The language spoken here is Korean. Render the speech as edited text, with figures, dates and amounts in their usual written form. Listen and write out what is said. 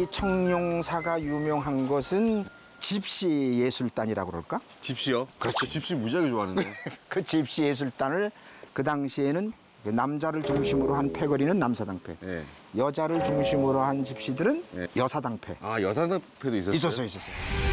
청룡사가 유명한 것은 집시 예술단이라고 그럴까? 집시요? 그렇죠. 집시 무지하게 좋아하는데. 그 집시 예술단을 그 당시에는 남자를 중심으로 한 패거리는 남사당패, 네. 여자를 중심으로 한 집시들은 네. 여사당패. 아, 여산당패도 있었어요? 있었어요.